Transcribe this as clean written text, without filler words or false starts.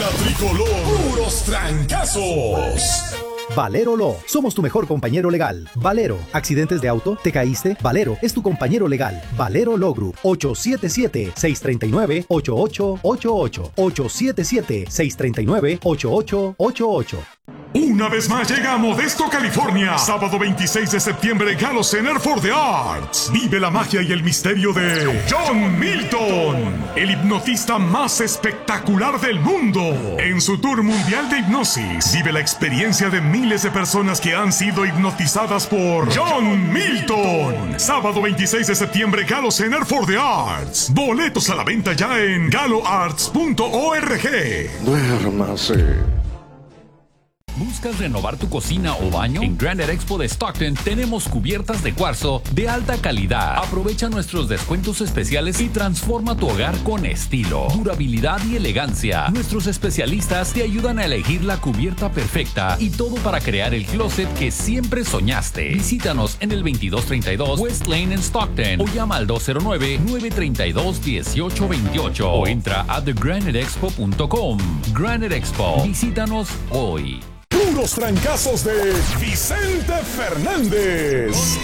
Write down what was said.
tricolor, puros trancazos. Valero Law, somos tu mejor compañero legal. Valero, accidentes de auto, te caíste, Valero es tu compañero legal. Valero Law Group, 877-639-8888. 877-639-8888. Una vez más llega a Modesto, California. Sábado 26 de septiembre, Galo Center for the Arts. Vive la magia y el misterio de John Milton, el hipnotista más espectacular del mundo. En su tour mundial de hipnosis, vive la experiencia de miles de personas que han sido hipnotizadas por John Milton. Sábado 26 de septiembre, Galo Center for the Arts. Boletos a la venta ya en galoarts.org. Duérmase. ¿Buscas renovar tu cocina o baño? En Granite Expo de Stockton tenemos cubiertas de cuarzo de alta calidad. Aprovecha nuestros descuentos especiales y transforma tu hogar con estilo, durabilidad y elegancia. Nuestros especialistas te ayudan a elegir la cubierta perfecta y todo para crear el closet que siempre soñaste. Visítanos en el 2232 West Lane en Stockton o llama al 209-932-1828 o entra a thegraniteexpo.com. Granite Expo. Visítanos hoy. Puros trancazos de Vicente Fernández.